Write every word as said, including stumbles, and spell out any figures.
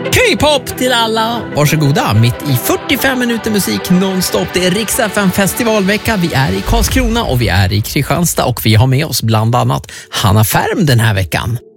K-pop till alla. Varsågoda, mitt i fyrtiofem minuter musik nonstop. Det är Rix F M festivalvecka. Vi är i Karlskrona och vi är i Kristianstad och vi har med oss bland annat Hanna Färm den här veckan.